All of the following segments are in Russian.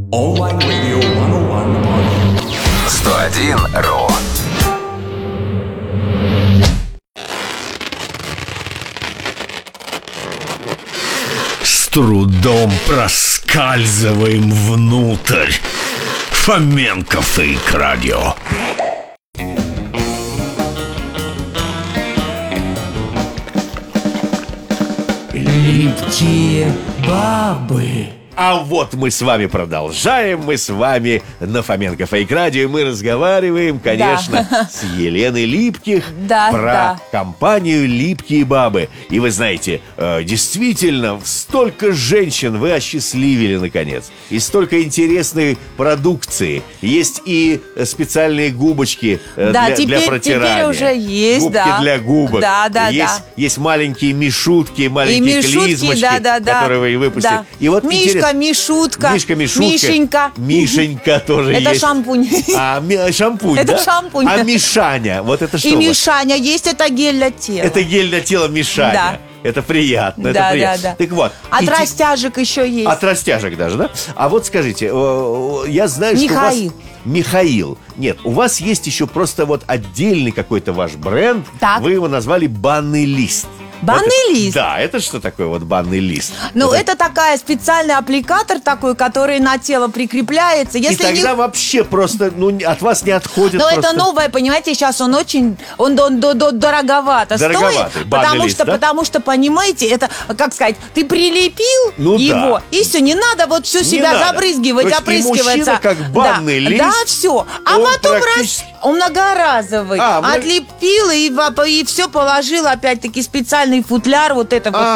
Online Radio 101. 101.ru. С трудом проскальзываем внутрь. Фоменко Фейк Радио. Липкие бабы. А вот мы с вами продолжаем, мы с вами на Фоменко Фейк Радио. Мы разговариваем, конечно, с Еленой Липких про компанию «Липкие бабы». И вы знаете, действительно, столько женщин вы осчастливили, наконец. И столько интересной продукции. Есть и специальные губочки для протирания. Теперь уже есть, губки для губок. Есть маленькие мишутки, маленькие клизмочки, которые вы выпустили. Да. И вот Мишка, Мишутка, Мишенька тоже это есть. Это шампунь. Шампунь, это да? шампунь. А Мишаня, вот это что? И Мишаня есть, это гель для тела. Это гель для тела Мишаня. Да. Это приятно, это приятно. Да. Так вот. От растяжек еще есть. От растяжек даже, да? А вот скажите, я знаю, что у вас... Михаил. Нет, у вас есть еще просто вот отдельный какой-то ваш бренд. Так. Вы его назвали «Банный лист». Банный лист? Да, это что такое вот банный лист? Ну, это такая специальный аппликатор такой, который на тело прикрепляется. Если и тогда вообще просто, от вас не отходит. Но это новое, понимаете, сейчас он дороговато стоит. Потому что, понимаете, это, как сказать, ты прилепил его, и все, не надо вот всю себя забрызгивать, опрыскиваться. Мужчина как банный лист. Да, все. А потом он многоразовый. Отлепил и все положил, опять-таки, специальный футляр, вот это вот.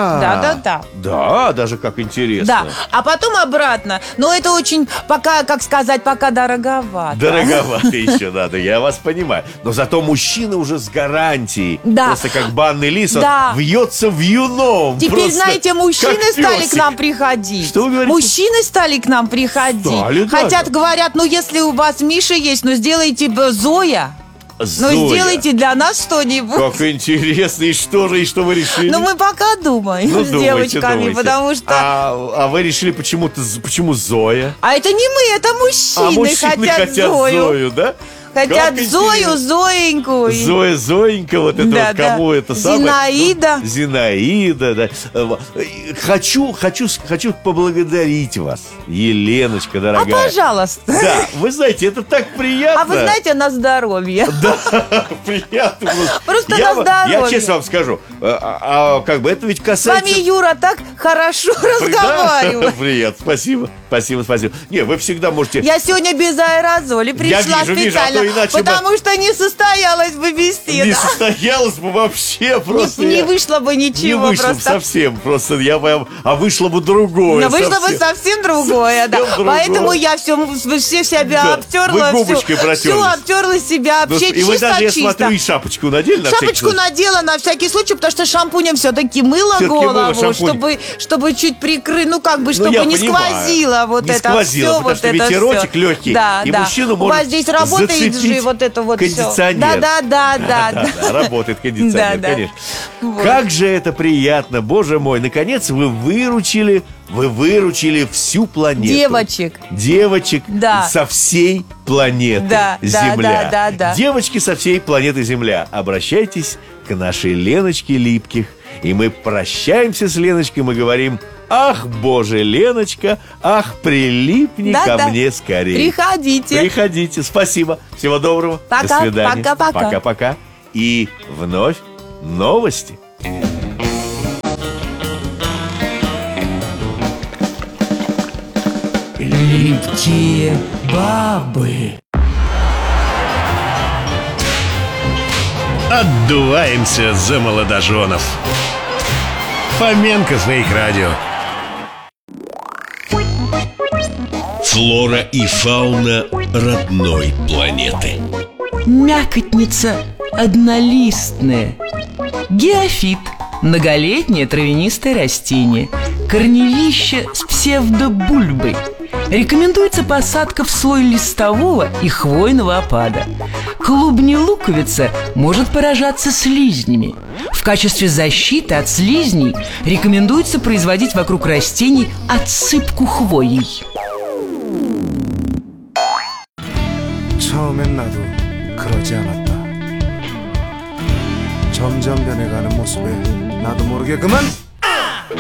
Да, даже как интересно. Да, а потом обратно. Но это очень, пока дороговато. Дороговато еще надо, я вас понимаю. Но зато мужчина уже с гарантией. Да. Просто как банный лист, он вьется вьюном. Теперь, знаете, мужчины стали к нам приходить. Что вы говорите? Мужчины стали к нам приходить. Хотят, говорят, если у вас Миша есть, сделайте Зоя. Сделайте для нас что-нибудь. Как интересно, и что вы решили? Мы пока думаем с девочками, потому что... А вы решили, почему Зоя? А это не мы, это мужчины хотят Зою, да? Хотят Зою, Зоеньку. Зоенька, вот это вот кому это самое? Зинаида, да. Хочу поблагодарить вас, Еленочка, дорогая. А пожалуйста. Да, вы знаете, это так приятно. А вы знаете, на здоровье. Да, приятно. Просто на здоровье. Я честно вам скажу, это ведь касается... С вами Юра так хорошо разговаривает. Привет, спасибо. Не, вы всегда можете... Я сегодня без аэрозоля пришла специально. Потому что не состоялась бы беседа. Не состоялась бы вообще просто. Не вышло бы ничего. Не вышло бы совсем. Просто а вышло бы другое. Вышло бы совсем другое, да. Поэтому я все себя обтерла. Вы губочкой протерли. Все обтерла себя. Вообще чисто. И вы даже, я смотрю, и шапочку надели на всякий случай. Шапочку надела на всякий случай, потому что шампунем все-таки мыла голову, чтобы чуть прикрыть, чтобы не сквозило вот это все. Не сквозило, потому что ветерочек легкий. И мужчину может у вас здесь работает же вот это вот кондиционер. Да. Работает кондиционер, конечно. Вот. Как же это приятно, боже мой. Наконец вы выручили всю планету. Девочек со всей планеты Земля. Да. Девочки со всей планеты Земля, обращайтесь к нашей Леночке Липких. И мы прощаемся с Леночкой, мы говорим: ах, боже, Леночка, ах, прилипни ко мне скорее. Приходите, спасибо. Всего доброго. Пока. До свидания. Пока. Пока. И вновь новости. Липкие бабы. Отдуваемся за молодоженов. Фоменко Фейк Радио. Флора и фауна родной планеты. Мякотница однолистная. Геофит – многолетнее травянистое растение. Корневище с псевдобульбой. Рекомендуется посадка в слой листового и хвойного опада. Клубни-луковица может поражаться слизнями. В качестве защиты от слизней рекомендуется производить вокруг растений отсыпку хвоей. 처음엔 나도 그러지 않았다. 점점 변해가는 모습에 나도 모르게 그만